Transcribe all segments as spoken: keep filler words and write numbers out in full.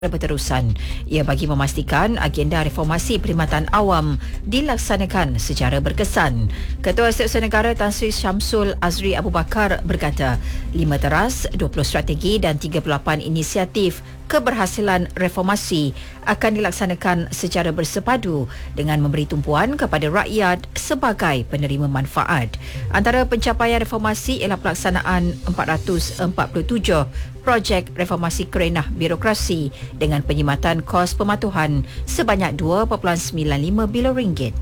berterusan. Ia bagi memastikan agenda reformasi perkhidmatan awam dilaksanakan secara berkesan. Ketua Setiausaha Negara Tan Sri Syamsul Azri Abu Bakar berkata, lima teras, dua puluh strategi dan tiga puluh lapan inisiatif keberhasilan reformasi akan dilaksanakan secara bersepadu dengan memberi tumpuan kepada rakyat sebagai penerima manfaat. Antara pencapaian reformasi ialah pelaksanaan empat ratus empat puluh tujuh projek reformasi kerenah birokrasi dengan penyimatan kos pematuhan sebanyak dua perpuluhan sembilan lima bilion ringgit.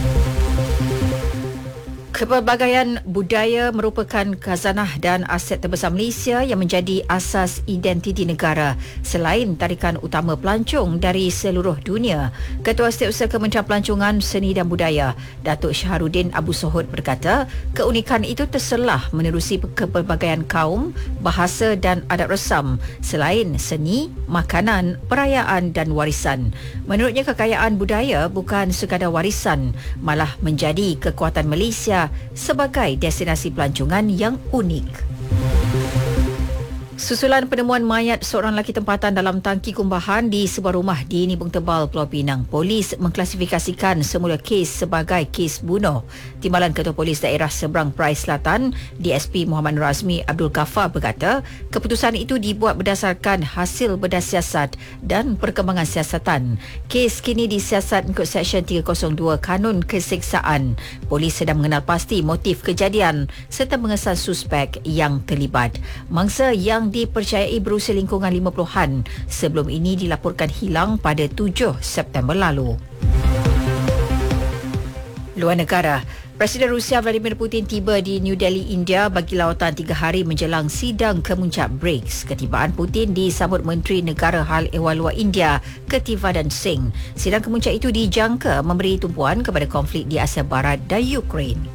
Kepelbagaian budaya merupakan khazanah dan aset terbesar Malaysia yang menjadi asas identiti negara selain tarikan utama pelancong dari seluruh dunia. Ketua Setiausaha Kementerian Pelancongan, Seni dan Budaya, Datuk Syahrudin Abu Sohod berkata, keunikan itu terselah menerusi kepelbagaian kaum, bahasa dan adat resam selain seni, makanan, perayaan dan warisan. Menurutnya, kekayaan budaya bukan sekadar warisan, malah menjadi kekuatan Malaysia sebagai destinasi pelancongan yang unik. Susulan penemuan mayat seorang lelaki tempatan dalam tangki kumbahan di sebuah rumah di Nibong Tebal, Pulau Pinang. Polis mengklasifikasikan semula kes sebagai kes bunuh. Timbalan Ketua Polis Daerah Seberang Perai Selatan, D S P Muhammad Razmi Abdul Ghaffar berkata, keputusan itu dibuat berdasarkan hasil bedah siasat dan perkembangan siasatan. Kes kini disiasat mengikut Seksyen tiga kosong dua Kanun Keseksaan. Polis sedang mengenal pasti motif kejadian serta mengesan suspek yang terlibat. Mangsa yang dipercayai berusia lingkungan lima puluhan sebelum ini dilaporkan hilang pada tujuh September lalu. Luar negara, Presiden Rusia Vladimir Putin tiba di New Delhi, India bagi lawatan tiga hari menjelang sidang kemuncak BRICS. Ketibaan Putin disambut Menteri Negara Hal Ehwal Luar India, Ketivanan Singh. Sidang kemuncak itu dijangka memberi tumpuan kepada konflik di Asia Barat dan Ukraine.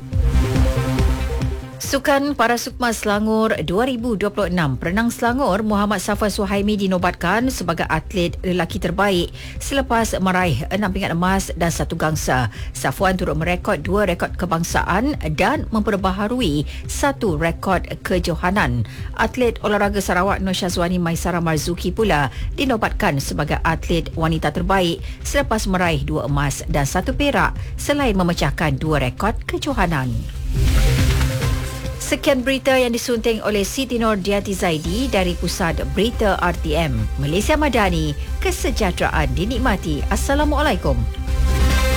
Sukan Para Sukma Selangor dua ribu dua puluh enam, perenang Selangor Muhammad Safwan Suhaimi dinobatkan sebagai atlet lelaki terbaik selepas meraih enam pingat emas dan satu gangsa. Safwan turut merekod dua rekod kebangsaan dan memperbaharui satu rekod kejohanan. Atlet olahraga Sarawak Nur Syazwani Maisara Marzuki pula dinobatkan sebagai atlet wanita terbaik selepas meraih dua emas dan satu perak selain memecahkan dua rekod kejohanan. Sekian berita yang disunting oleh Siti Nordiati Zaidi dari Pusat Berita R T M. Malaysia Madani, kesejahteraan dinikmati. Assalamualaikum.